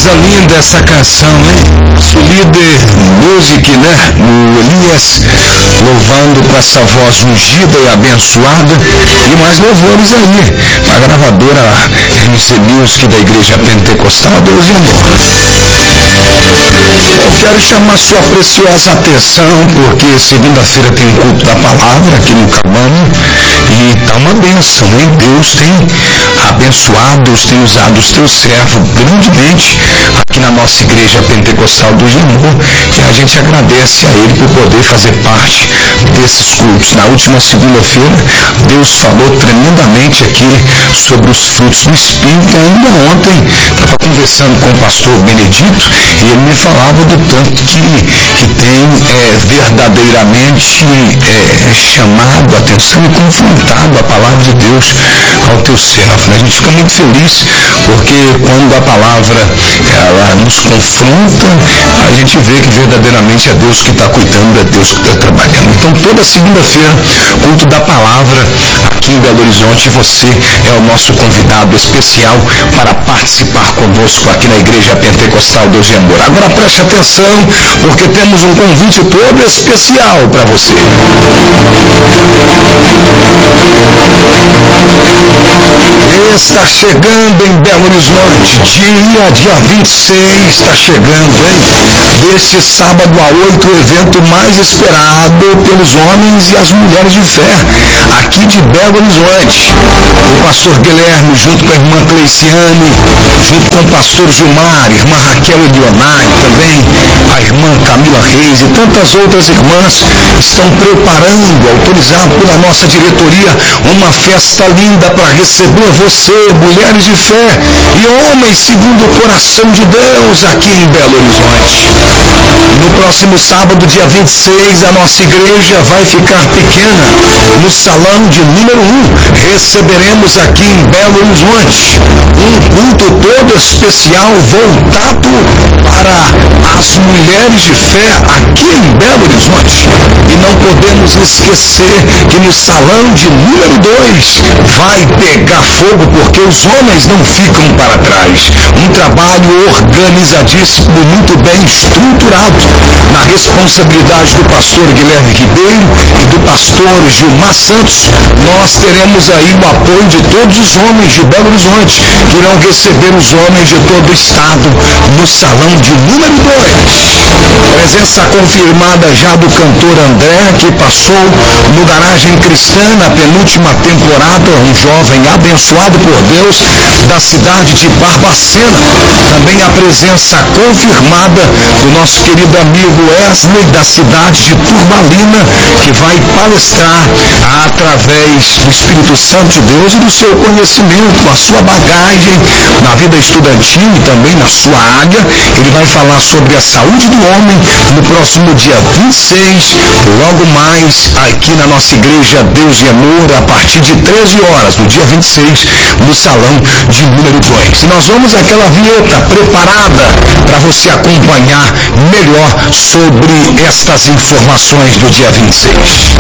Coisa linda essa canção, hein? Nosso líder music, né? O Elias, louvando com essa voz ungida e abençoada. E mais louvores aí, a gravadora MC Music da Igreja Pentecostal Deus e Amor. Eu quero chamar sua preciosa atenção, porque segunda-feira tem um culto da palavra aqui no Cabana e tá uma bênção, hein? Deus tem abençoado, Deus tem usado os teus servos grandemente aqui na nossa Igreja Pentecostal do Amor, e a gente agradece a Ele por poder fazer parte desses cultos. Na última segunda-feira, Deus falou tremendamente aqui sobre os frutos do Espírito, e ainda ontem estava conversando com o pastor Benedito e ele me falava do tanto que tem verdadeiramente chamado a atenção e confrontado a palavra de Deus ao teu servo. A gente fica muito feliz porque quando a palavra ela nos confronta, a gente vê que verdadeiramente é Deus que está cuidando, é Deus que está trabalhando. Então toda segunda-feira, culto da palavra aqui em Belo Horizonte, você é o nosso convidado especial para participar conosco aqui na Igreja Pentecostal Deus e Amor. Agora preste atenção, porque temos um convite todo especial para você. Está chegando em Belo Horizonte, dia 26, está chegando, hein? Deste sábado a 8, o evento mais esperado pelos homens e as mulheres de fé, aqui de Belo Horizonte. O pastor Guilherme, junto com a irmã Cleiciane, junto com o pastor Gilmar, irmã Raquel Elionai, também a irmã Camila Reis e tantas outras irmãs estão preparando, autorizado pela nossa diretoria, uma festa linda para receber você, mulheres de fé e homens segundo o coração de Deus aqui em Belo Horizonte. No próximo sábado, dia 26, a nossa igreja vai ficar pequena. No salão de número 1, receberemos aqui em Belo Horizonte um culto todo especial voltado para as mulheres de fé aqui em Belo Horizonte. E não podemos esquecer que no salão de número 2 vai pegar fogo, porque os homens não ficam para trás. Um trabalho organizadíssimo, muito bem estruturado, na responsabilidade do pastor Guilherme Ribeiro e do pastor Gilmar Santos. Nós teremos aí o apoio de todos os homens de Belo Horizonte, que irão receber os homens de todo o estado no salão de número 2. Presença confirmada já do cantor André, que passou no Garagem Cristã na penúltima temporada, um jovem abençoado por Deus da cidade de Barbacena. Também a presença confirmada do nosso querido amigo Wesley da cidade de Turmalina, que vai palestrar através do Espírito Santo de Deus e do seu conhecimento, a sua bagagem na vida estudantil e também na sua área. Ele vai falar sobre a saúde do homem no próximo dia 26, logo mais aqui na nossa igreja Deus e Amor, a partir de 13 horas, no dia 26, no salão de número 2. E nós vamos àquela vinheta preparada para você acompanhar melhor sobre estas informações do dia 26.